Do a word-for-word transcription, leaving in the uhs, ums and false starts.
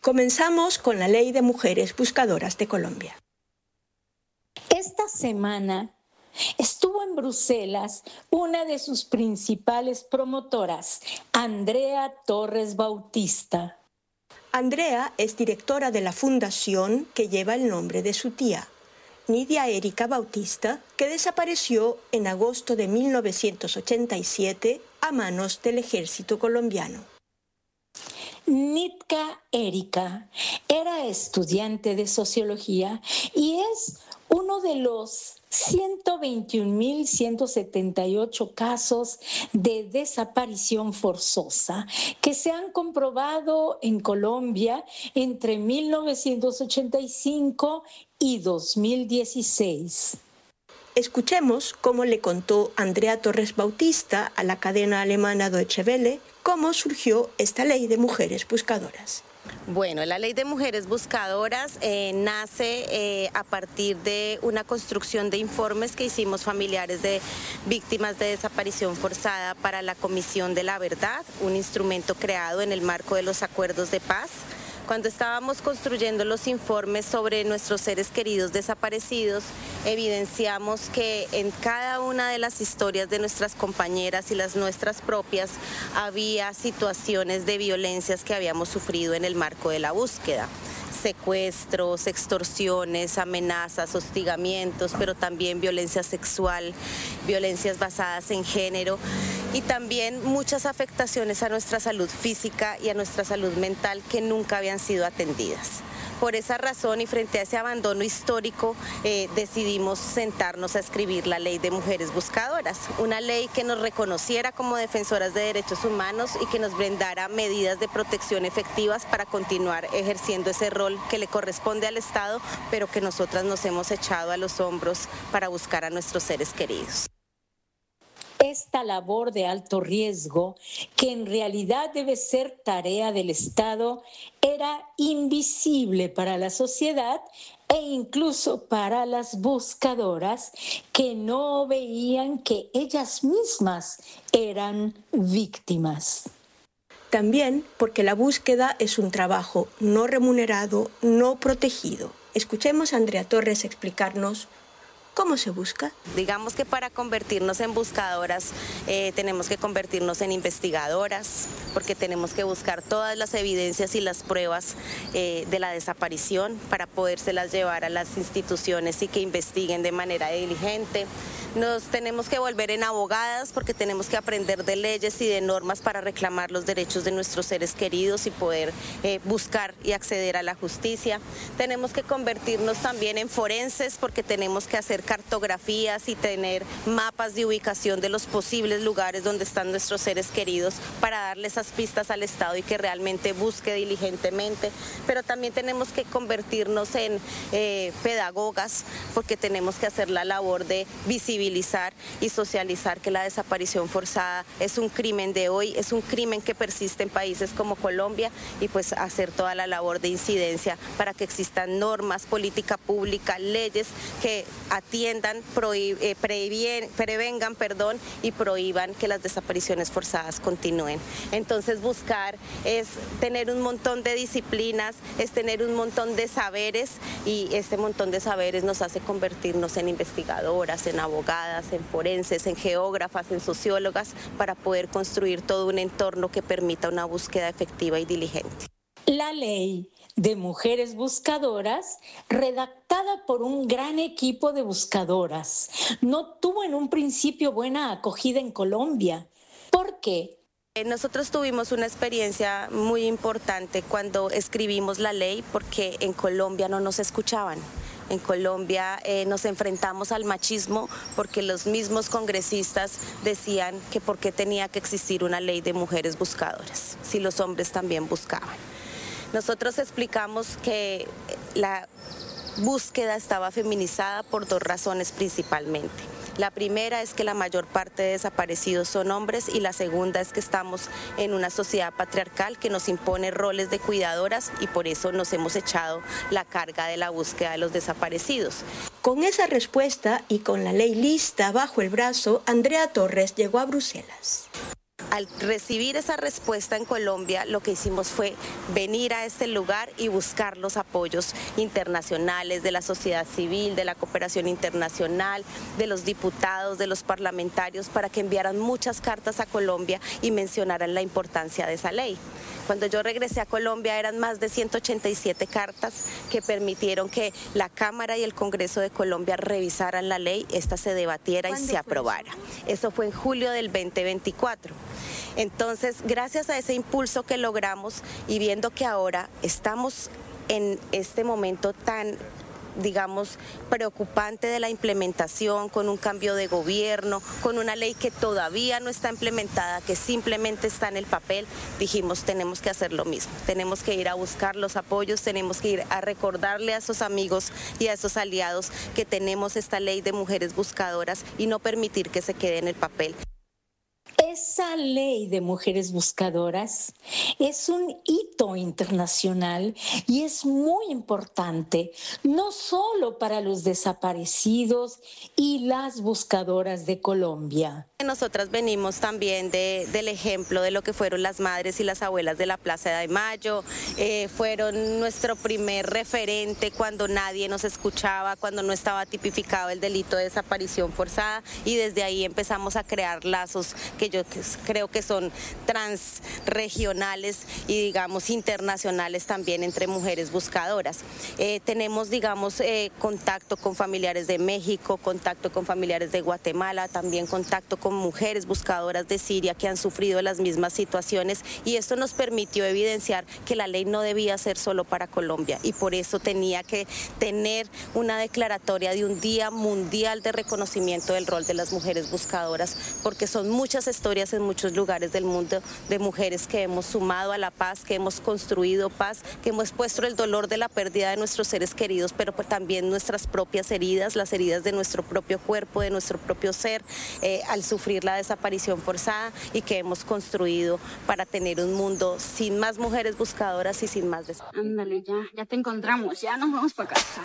Comenzamos con la Ley de Mujeres Buscadoras de Colombia. Esta semana estuvo en Bruselas una de sus principales promotoras, Andrea Torres Bautista. Andrea es directora de la fundación que lleva el nombre de su tía, Nidia Erika Bautista, que desapareció en agosto de mil novecientos ochenta y siete a manos del ejército colombiano. Nitka Erika era estudiante de sociología y es uno de los ciento veintiún mil ciento setenta y ocho casos de desaparición forzosa que se han comprobado en Colombia entre mil novecientos ochenta y cinco y dos mil dieciséis. Escuchemos cómo le contó Andrea Torres Bautista a la cadena alemana Deutsche Welle cómo surgió esta ley de mujeres buscadoras. Bueno, la Ley de Mujeres Buscadoras eh, nace eh, a partir de una construcción de informes que hicimos familiares de víctimas de desaparición forzada para la Comisión de la Verdad, un instrumento creado en el marco de los acuerdos de paz. Cuando estábamos construyendo los informes sobre nuestros seres queridos desaparecidos, evidenciamos que en cada una de las historias de nuestras compañeras y las nuestras propias había situaciones de violencias que habíamos sufrido en el marco de la búsqueda. Secuestros, extorsiones, amenazas, hostigamientos, pero también violencia sexual, violencias basadas en género y también muchas afectaciones a nuestra salud física y a nuestra salud mental que nunca habían sido atendidas. Por esa razón y frente a ese abandono histórico eh, decidimos sentarnos a escribir la Ley de Mujeres Buscadoras, una ley que nos reconociera como defensoras de derechos humanos y que nos brindara medidas de protección efectivas para continuar ejerciendo ese rol que le corresponde al Estado, pero que nosotras nos hemos echado a los hombros para buscar a nuestros seres queridos. Esta labor de alto riesgo, que en realidad debe ser tarea del Estado, era invisible para la sociedad e incluso para las buscadoras que no veían que ellas mismas eran víctimas. También porque la búsqueda es un trabajo no remunerado, no protegido. Escuchemos a Andrea Torres explicarnos ¿cómo se busca? Digamos que para convertirnos en buscadoras eh, tenemos que convertirnos en investigadoras, porque tenemos que buscar todas las evidencias y las pruebas eh, de la desaparición para podérselas llevar a las instituciones y que investiguen de manera diligente. Nos tenemos que volver en abogadas porque tenemos que aprender de leyes y de normas para reclamar los derechos de nuestros seres queridos y poder eh, buscar y acceder a la justicia. Tenemos que convertirnos también en forenses porque tenemos que hacer cartografías y tener mapas de ubicación de los posibles lugares donde están nuestros seres queridos para darle esas pistas al Estado y que realmente busque diligentemente. Pero también tenemos que convertirnos en eh, pedagogas porque tenemos que hacer la labor de visibilizar y socializar que la desaparición forzada es un crimen de hoy, es un crimen que persiste en países como Colombia y pues hacer toda la labor de incidencia para que existan normas, política pública, leyes que atiendan, eh, previen, prevengan perdón, y prohíban que las desapariciones forzadas continúen. Entonces buscar es tener un montón de disciplinas, es tener un montón de saberes y este montón de saberes nos hace convertirnos en investigadoras, en abogadas, en forenses, en geógrafas, en sociólogas, para poder construir todo un entorno que permita una búsqueda efectiva y diligente. La Ley de Mujeres Buscadoras, redactada por un gran equipo de buscadoras, no tuvo en un principio buena acogida en Colombia. ¿Por qué? Nosotros tuvimos una experiencia muy importante cuando escribimos la ley porque en Colombia no nos escuchaban. En Colombia eh, nos enfrentamos al machismo porque los mismos congresistas decían que por qué tenía que existir una ley de mujeres buscadoras, si los hombres también buscaban. Nosotros explicamos que la búsqueda estaba feminizada por dos razones principalmente. La primera es que la mayor parte de desaparecidos son hombres y la segunda es que estamos en una sociedad patriarcal que nos impone roles de cuidadoras y por eso nos hemos echado la carga de la búsqueda de los desaparecidos. Con esa respuesta y con la ley lista bajo el brazo, Andrea Torres llegó a Bruselas. Al recibir esa respuesta en Colombia, lo que hicimos fue venir a este lugar y buscar los apoyos internacionales de la sociedad civil, de la cooperación internacional, de los diputados, de los parlamentarios, para que enviaran muchas cartas a Colombia y mencionaran la importancia de esa ley. Cuando yo regresé a Colombia eran más de ciento ochenta y siete cartas que permitieron que la Cámara y el Congreso de Colombia revisaran la ley, esta se debatiera y se aprobara. Eso fue en julio del veinte veinticuatro. Entonces, gracias a ese impulso que logramos y viendo que ahora estamos en este momento tan, digamos, preocupante de la implementación, con un cambio de gobierno, con una ley que todavía no está implementada, que simplemente está en el papel, dijimos, tenemos que hacer lo mismo, tenemos que ir a buscar los apoyos, tenemos que ir a recordarle a esos amigos y a esos aliados que tenemos esta ley de mujeres buscadoras y no permitir que se quede en el papel. Esa ley de mujeres buscadoras es un hito internacional y es muy importante, no solo para los desaparecidos y las buscadoras de Colombia. Nosotras venimos también de, del ejemplo de lo que fueron las madres y las abuelas de la Plaza de Mayo, eh, fueron nuestro primer referente cuando nadie nos escuchaba, cuando no estaba tipificado el delito de desaparición forzada, y desde ahí empezamos a crear lazos que yo creo que son transregionales y digamos internacionales también entre mujeres buscadoras. Eh, tenemos digamos eh, contacto con familiares de México, contacto con familiares de Guatemala, también contacto con mujeres buscadoras de Siria que han sufrido las mismas situaciones, y esto nos permitió evidenciar que la ley no debía ser solo para Colombia y por eso tenía que tener una declaratoria de un Día Mundial de reconocimiento del rol de las mujeres buscadoras, porque son muchas historias en muchos lugares del mundo de mujeres que hemos sumado a la paz, que hemos construido paz, que hemos puesto el dolor de la pérdida de nuestros seres queridos, pero también nuestras propias heridas, las heridas de nuestro propio cuerpo, de nuestro propio ser, eh, al sufrir la desaparición forzada, y que hemos construido para tener un mundo sin más mujeres buscadoras y sin más desaparición. Ándale, ya, ya te encontramos, ya nos vamos para casa.